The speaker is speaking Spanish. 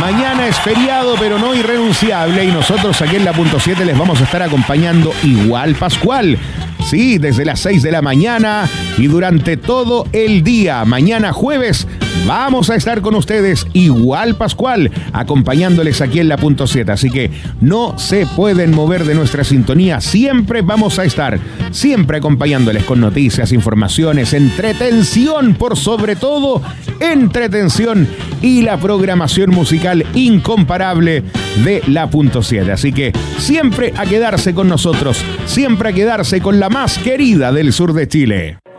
Mañana es feriado, pero no irrenunciable, y nosotros aquí en la Punto 7 les vamos a estar acompañando igual Pascual. Sí, desde las 6 de la mañana y durante todo el día. Mañana jueves vamos a estar con ustedes igual Pascual, acompañándoles aquí en la Punto 7. Así que no se pueden mover de nuestra sintonía. Siempre vamos a estar, siempre acompañándoles con noticias, informaciones, entretención, por sobre todo, entretención y la programación musical incomparable de la Punto 7. Así que siempre a quedarse con nosotros, siempre a quedarse con la más querida del sur de Chile.